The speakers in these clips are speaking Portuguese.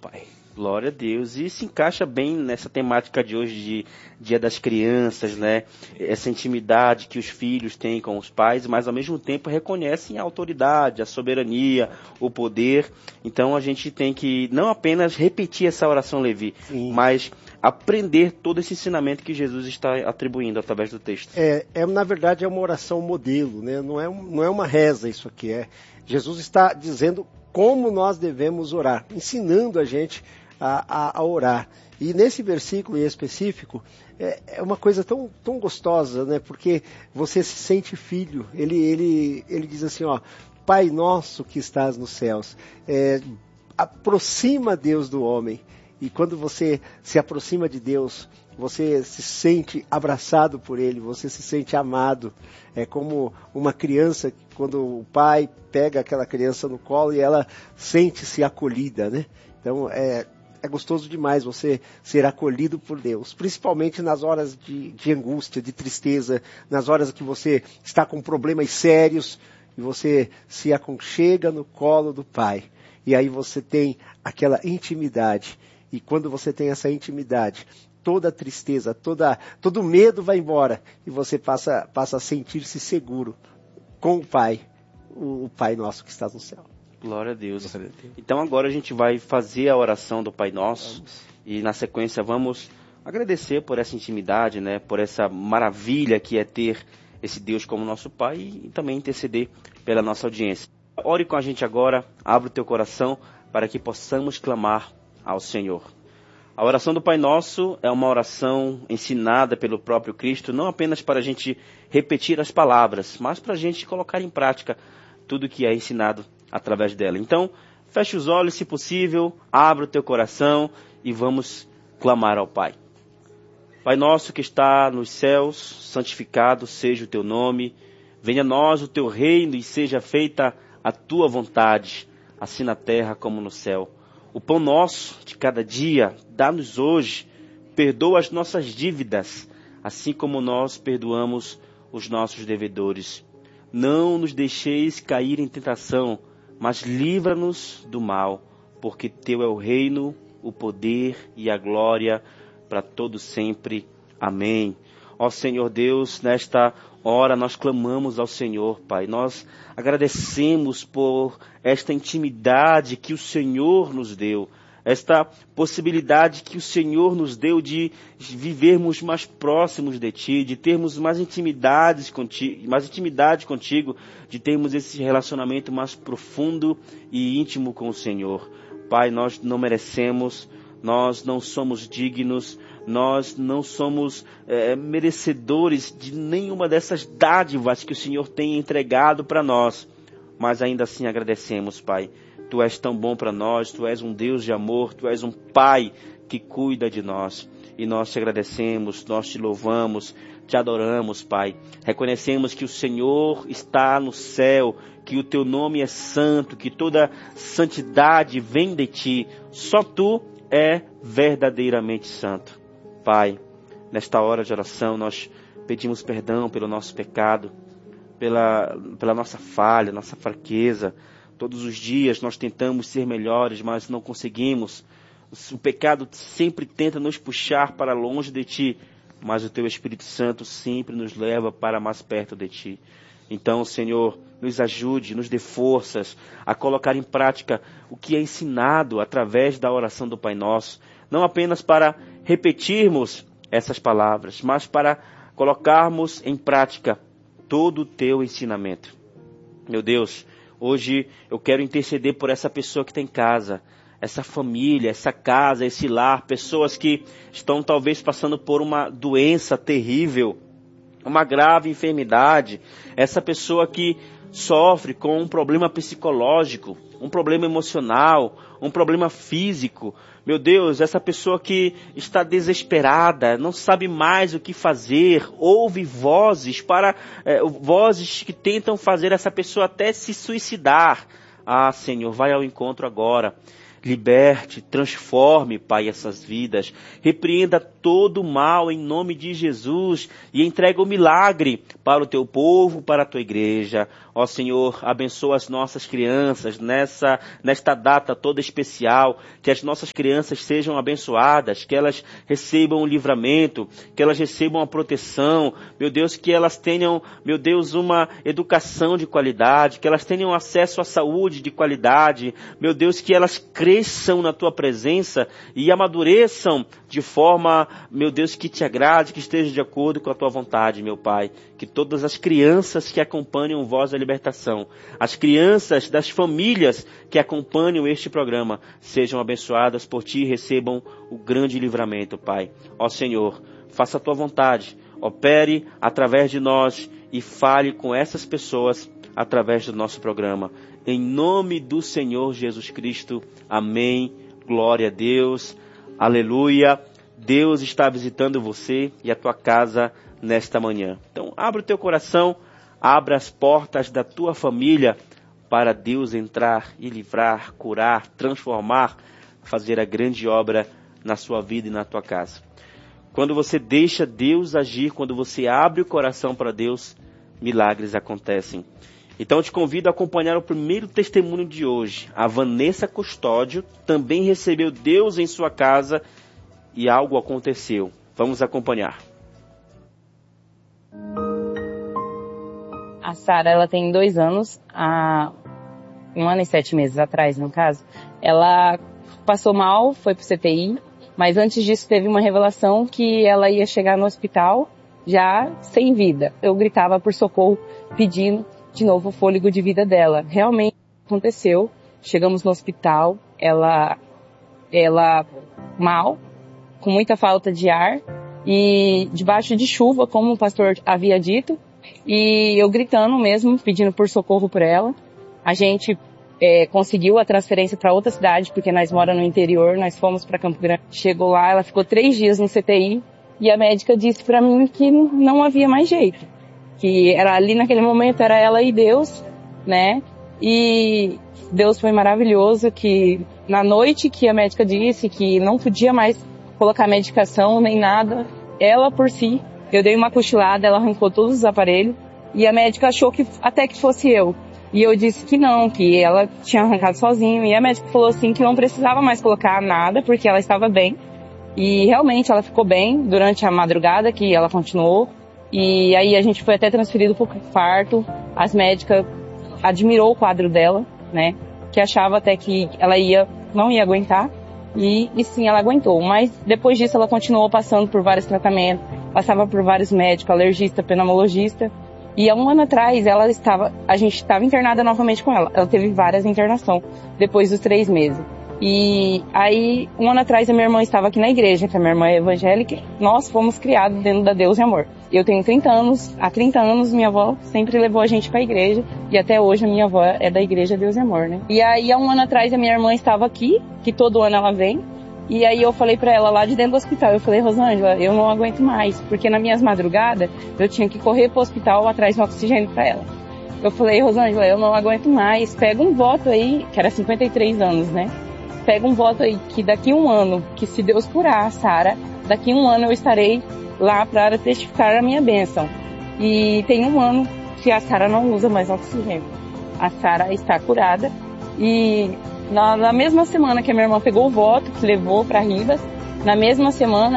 Pai. Glória a Deus. E se encaixa bem nessa temática de hoje, de Dia das Crianças, né? Essa intimidade que os filhos têm com os pais, mas ao mesmo tempo reconhecem a autoridade, a soberania, o poder. Então a gente tem que não apenas repetir essa oração Levi, mas aprender todo esse ensinamento que Jesus está atribuindo através do texto. Na verdade, é uma oração modelo, né? Não é uma reza isso aqui. Jesus está dizendo como nós devemos orar, ensinando a gente a orar. E nesse versículo em específico, é uma coisa tão, tão gostosa, né? Porque você se sente filho. Ele diz assim, ó, Pai nosso que estás nos céus, aproxima Deus do homem. E quando você se aproxima de Deus, você se sente abraçado por Ele, você se sente amado. É como uma criança, quando o pai pega aquela criança no colo e ela sente-se acolhida, né? Então, é gostoso demais você ser acolhido por Deus, principalmente nas horas de angústia, de tristeza, nas horas que você está com problemas sérios e você se aconchega no colo do Pai. E aí você tem aquela intimidade. E quando você tem essa intimidade, toda a tristeza, todo o medo vai embora e você passa a sentir-se seguro com o Pai, o Pai nosso que está no céu. Glória a Deus. Então agora a gente vai fazer a oração do Pai Nosso. E na sequência vamos agradecer por essa intimidade, né? Por essa maravilha que é ter esse Deus como nosso Pai e também interceder pela nossa audiência. Ore com a gente agora, abre o teu coração para que possamos clamar ao Senhor. A oração do Pai Nosso é uma oração ensinada pelo próprio Cristo, não apenas para a gente repetir as palavras, mas para a gente colocar em prática tudo que é ensinado através dela. Então, feche os olhos, se possível, abra o teu coração e vamos clamar ao Pai. Pai nosso que está nos céus, santificado seja o teu nome. Venha a nós o teu reino e seja feita a tua vontade, assim na terra como no céu. O pão nosso de cada dia, dá-nos hoje. Perdoa as nossas dívidas, assim como nós perdoamos os nossos devedores. Não nos deixeis cair em tentação, mas livra-nos do mal, porque teu é o reino, o poder e a glória para todo sempre. Amém. Ó Senhor Deus, nesta hora nós clamamos ao Senhor, Pai. Nós agradecemos por esta intimidade que o Senhor nos deu, esta possibilidade que o Senhor nos deu de vivermos mais próximos de Ti, de termos mais intimidade contigo, de termos esse relacionamento mais profundo e íntimo com o Senhor. Pai, nós não merecemos, nós não somos dignos, nós não somos merecedores de nenhuma dessas dádivas que o Senhor tem entregado para nós, mas ainda assim agradecemos, Pai. Tu és tão bom para nós, Tu és um Deus de amor, Tu és um Pai que cuida de nós. E nós te agradecemos, nós te louvamos, te adoramos, Pai. Reconhecemos que o Senhor está no céu, que o Teu nome é santo, que toda santidade vem de Ti. Só Tu é verdadeiramente santo. Pai, nesta hora de oração nós pedimos perdão pelo nosso pecado, pela nossa falha, nossa fraqueza. Todos os dias nós tentamos ser melhores, mas não conseguimos. O pecado sempre tenta nos puxar para longe de Ti, mas o Teu Espírito Santo sempre nos leva para mais perto de Ti. Então, Senhor, nos ajude, nos dê forças a colocar em prática o que é ensinado através da oração do Pai Nosso. Não apenas para repetirmos essas palavras, mas para colocarmos em prática todo o Teu ensinamento. Meu Deus, hoje eu quero interceder por essa pessoa que está em casa, essa família, essa casa, esse lar, pessoas que estão talvez passando por uma doença terrível, uma grave enfermidade, essa pessoa que sofre com um problema psicológico, um problema emocional, um problema físico. Meu Deus, essa pessoa que está desesperada, não sabe mais o que fazer, ouve vozes que tentam fazer essa pessoa até se suicidar. Ah, Senhor, vai ao encontro agora. Liberte, transforme, Pai, essas vidas. Repreenda todo o mal em nome de Jesus e entrega o milagre para o Teu povo, para a Tua igreja. Ó Senhor, abençoa as nossas crianças nesta data toda especial, que as nossas crianças sejam abençoadas, que elas recebam o livramento, que elas recebam a proteção, meu Deus, que elas tenham, meu Deus, uma educação de qualidade, que elas tenham acesso à saúde de qualidade, meu Deus, que elas cresçam na Tua presença e amadureçam de forma, meu Deus, que Te agrade, que esteja de acordo com a Tua vontade, meu Pai. Que todas as crianças que acompanham Voz da Libertação, as crianças das famílias que acompanham este programa, sejam abençoadas por Ti e recebam o grande livramento, Pai. Ó Senhor, faça a Tua vontade, opere através de nós e fale com essas pessoas através do nosso programa. Em nome do Senhor Jesus Cristo, amém, glória a Deus, aleluia. Deus está visitando você e a tua casa nesta manhã. Então, abre o teu coração, abra as portas da tua família para Deus entrar e livrar, curar, transformar, fazer a grande obra na sua vida e na tua casa. Quando você deixa Deus agir, quando você abre o coração para Deus, milagres acontecem. Então, eu te convido a acompanhar o primeiro testemunho de hoje. A Vanessa Custódio também recebeu Deus em sua casa e algo aconteceu. Vamos acompanhar. A Sara, ela tem 2 anos, há 1 ano e 7 meses atrás, no caso. Ela passou mal, foi pro CTI, mas antes disso teve uma revelação que ela ia chegar no hospital já sem vida. Eu gritava por socorro, pedindo de novo o fôlego de vida dela. Realmente aconteceu. Chegamos no hospital, ela mal, com muita falta de ar e debaixo de chuva, como o pastor havia dito. E eu gritando mesmo, pedindo por socorro por ela. A gente conseguiu a transferência para outra cidade, porque nós moramos no interior, nós fomos para Campo Grande. Chegou lá, ela ficou 3 dias no CTI e a médica disse para mim que não havia mais jeito. Que era ali naquele momento, era ela e Deus, né? E Deus foi maravilhoso, que na noite que a médica disse que não podia mais colocar medicação nem nada, ela por si, eu dei uma cochilada, ela arrancou todos os aparelhos e a médica achou que até que fosse eu. E eu disse que não, que ela tinha arrancado sozinho. E a médica falou assim que não precisava mais colocar nada porque ela estava bem. E realmente ela ficou bem durante a madrugada, que ela continuou. E aí a gente foi até transferido para o quarto. As médicas admirou o quadro dela, né? Que achava até que ela não ia aguentar. E sim, ela aguentou. Mas depois disso ela continuou passando por vários tratamentos. Passava por vários médicos, alergista, pneumologista. E há 1 ano atrás a gente estava internada novamente com ela. Ela teve várias internações depois dos 3 meses. E aí, 1 ano atrás, a minha irmã estava aqui na igreja, que a minha irmã é evangélica. Nós fomos criados dentro da Deus e Amor. Eu tenho 30 anos, há 30 anos minha avó sempre levou a gente para a igreja. E até hoje a minha avó é da igreja Deus e Amor, né? E aí, há 1 ano atrás, a minha irmã estava aqui, que todo ano ela vem. E aí eu falei pra ela lá de dentro do hospital, eu falei, Rosângela, eu não aguento mais, porque nas minhas madrugadas eu tinha que correr pro hospital atrás do oxigênio pra ela. Eu falei, Rosângela, eu não aguento mais, pega um voto aí, que era 53 anos, né? Pega um voto aí, que daqui 1 ano, que se Deus curar a Sara, daqui 1 ano eu estarei lá para testificar a minha bênção. E tem 1 ano que a Sara não usa mais oxigênio. A Sara está curada e na mesma semana que a minha irmã pegou o voto, que levou para Ribas, na mesma semana,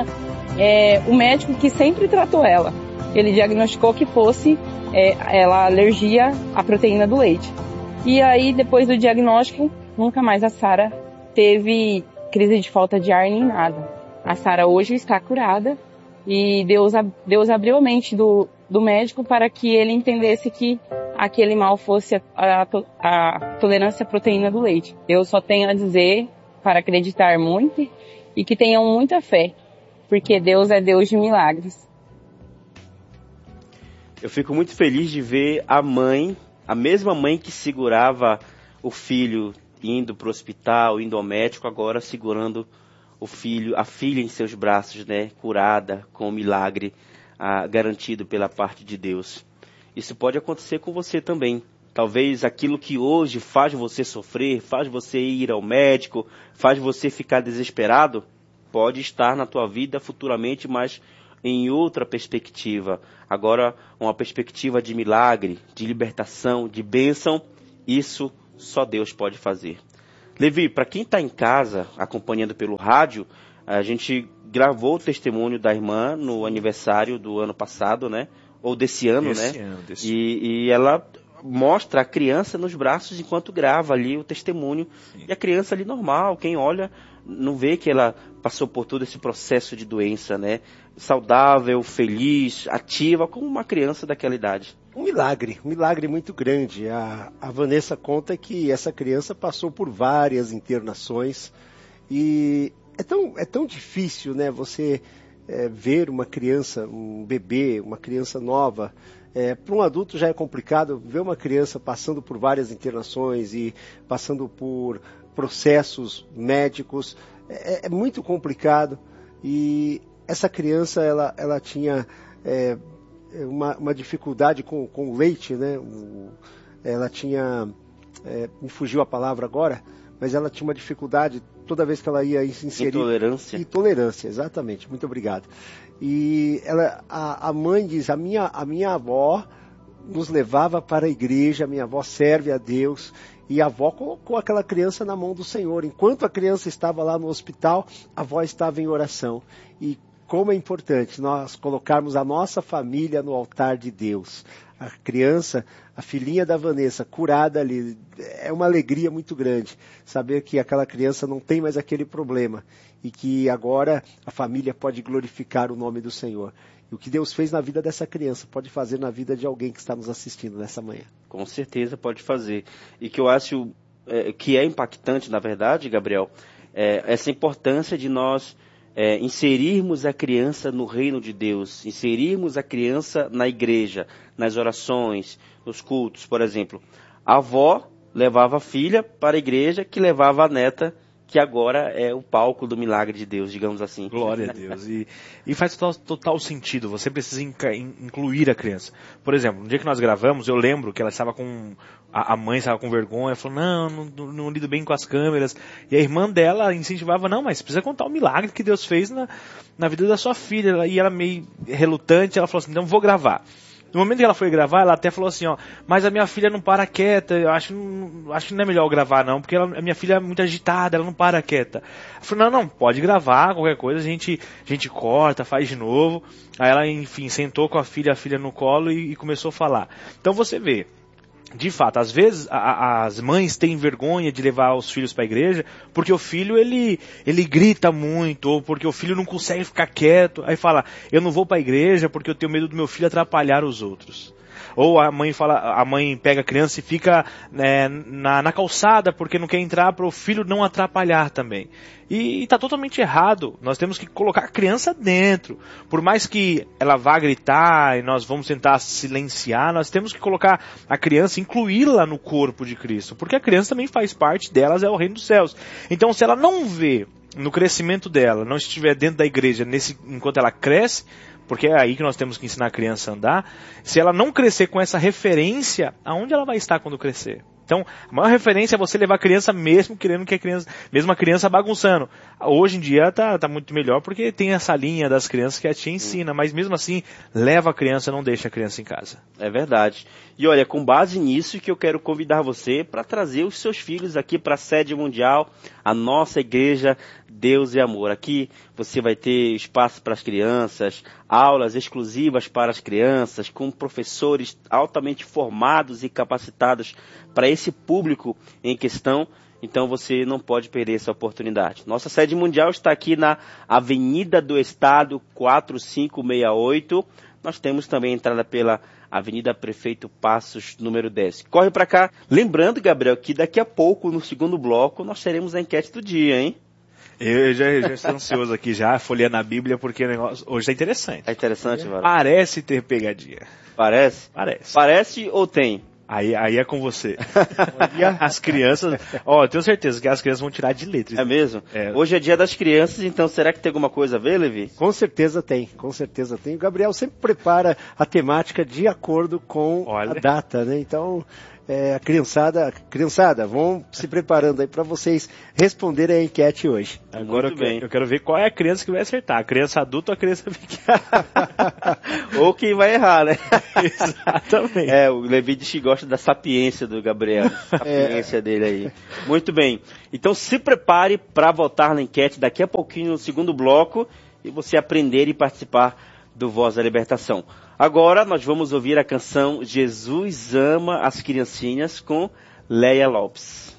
o médico que sempre tratou ela, ele diagnosticou que fosse ela alergia à proteína do leite. E aí, depois do diagnóstico, nunca mais a Sara teve crise de falta de ar nem nada. A Sara hoje está curada e Deus abriu a mente do médico para que ele entendesse que aquele mal fosse a tolerância à proteína do leite. Eu só tenho a dizer para acreditar muito e que tenham muita fé, porque Deus é Deus de milagres. Eu fico muito feliz de ver a mesma mãe que segurava o filho indo para o hospital, indo ao médico, agora segurando a filha em seus braços, né, curada com o milagre garantido pela parte de Deus. Isso pode acontecer com você também. Talvez aquilo que hoje faz você sofrer, faz você ir ao médico, faz você ficar desesperado, pode estar na tua vida futuramente, mas em outra perspectiva. Agora, uma perspectiva de milagre, de libertação, de bênção, isso só Deus pode fazer. Levi, para quem está em casa, acompanhando pelo rádio, a gente gravou o testemunho da irmã no aniversário do ano passado, né? Ou desse ano, né? E ela mostra a criança nos braços enquanto grava ali o testemunho. Sim. E a criança ali normal, quem olha, não vê que ela passou por todo esse processo de doença, né? Saudável, feliz, ativa, como uma criança daquela idade. Um milagre muito grande. A Vanessa conta que essa criança passou por várias internações e é tão difícil, né? Você ver uma criança, um bebê, uma criança nova. Para um adulto já é complicado ver uma criança passando por várias internações e passando por processos médicos. É muito complicado. E essa criança, ela tinha uma dificuldade com o leite, né? Ela tinha, me fugiu a palavra agora, mas ela tinha uma dificuldade toda vez que ela ia inserir... Intolerância, exatamente. Muito obrigado. E a mãe diz, a minha avó nos levava para a igreja, a minha avó serve a Deus, e a avó colocou aquela criança na mão do Senhor. Enquanto a criança estava lá no hospital, a avó estava em oração. E como é importante nós colocarmos a nossa família no altar de Deus. A criança, a filhinha da Vanessa, curada ali, é uma alegria muito grande saber que aquela criança não tem mais aquele problema e que agora a família pode glorificar o nome do Senhor. E o que Deus fez na vida dessa criança pode fazer na vida de alguém que está nos assistindo nessa manhã. Com certeza pode fazer. E que eu acho que é impactante, na verdade, Gabriel, essa importância de nós inserirmos a criança no reino de Deus, inserirmos a criança na igreja, nas orações, nos cultos, por exemplo. A avó levava a filha para a igreja, que levava a neta, que agora é o palco do milagre de Deus, digamos assim. Glória a Deus. E faz total sentido, você precisa incluir a criança. Por exemplo, no dia que nós gravamos, eu lembro que ela estava com... A mãe estava com vergonha, falou, não lido bem com as câmeras. E a irmã dela incentivava, não, mas precisa contar o milagre que Deus fez na vida da sua filha. E ela meio relutante, ela falou assim, então vou gravar. No momento que ela foi gravar, ela até falou assim, mas a minha filha não para quieta, eu acho que não é melhor eu gravar não, porque a minha filha é muito agitada, ela não para quieta. Eu falei, não, pode gravar, qualquer coisa, a gente corta, faz de novo. Aí ela, enfim, sentou com a filha no colo e começou a falar. Então você vê, de fato, às vezes as mães têm vergonha de levar os filhos para a igreja porque o filho ele grita muito, ou porque o filho não consegue ficar quieto. Aí fala, eu não vou para a igreja porque eu tenho medo do meu filho atrapalhar os outros. Ou a mãe pega a criança e fica na calçada porque não quer entrar para o filho não atrapalhar também. E está totalmente errado. Nós temos que colocar a criança dentro. Por mais que ela vá gritar e nós vamos tentar silenciar, nós temos que colocar a criança, incluí-la no corpo de Cristo. Porque a criança também faz parte delas, é o reino dos céus. Então se ela não vê no crescimento dela, não estiver dentro da igreja enquanto ela cresce, porque é aí que nós temos que ensinar a criança a andar, se ela não crescer com essa referência, aonde ela vai estar quando crescer? Então, a maior referência é você levar a criança mesmo querendo que mesmo a criança bagunçando. Hoje em dia tá muito melhor porque tem essa linha das crianças que a tia ensina, mas mesmo assim, leva a criança, não deixa a criança em casa. É verdade. E olha, com base nisso que eu quero convidar você para trazer os seus filhos aqui para a sede mundial, a nossa igreja Deus e Amor. Aqui você vai ter espaço para as crianças, aulas exclusivas para as crianças, com professores altamente formados e capacitados para esse público em questão. Então você não pode perder essa oportunidade. Nossa sede mundial está aqui na Avenida do Estado 4568. Nós temos também entrada pela Avenida Prefeito Passos, número 10. Corre para cá. Lembrando, Gabriel, que daqui a pouco, no segundo bloco, nós teremos a enquete do dia, hein? Eu já estou ansioso aqui, já folheando a Bíblia, porque o negócio hoje está interessante. É interessante, Vara? Parece ter pegadinha. Parece? Parece. Parece ou tem? Aí é com você. As crianças... eu tenho certeza que as crianças vão tirar de letra. É mesmo? Hoje é dia das crianças, então será que tem alguma coisa a ver, Levi? Com certeza tem. O Gabriel sempre prepara a temática de acordo com a data, né? Então, a criançada, vão se preparando aí para vocês responderem a enquete hoje. Agora eu quero ver qual é a criança que vai acertar, a criança adulta ou a criança pequena. Ou quem vai errar, né? Exatamente. O Levídice gosta da sapiência do Gabriel, sapiência dele aí. Muito bem, então se prepare para votar na enquete daqui a pouquinho no segundo bloco e você aprender e participar do Voz da Libertação. Agora nós vamos ouvir a canção Jesus Ama as Criancinhas com Leia Lopes.